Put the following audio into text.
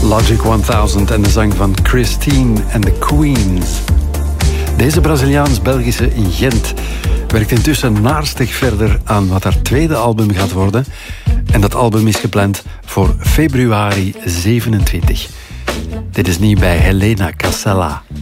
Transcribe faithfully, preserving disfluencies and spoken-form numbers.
Logic honderd en de zang van Christine and the Queens. Deze Braziliaans-Belgische in Gent werkt intussen naarstig verder aan wat haar tweede album gaat worden. En dat album is gepland voor februari zevenentwintig. Dit is nieuw bij Helena Casella.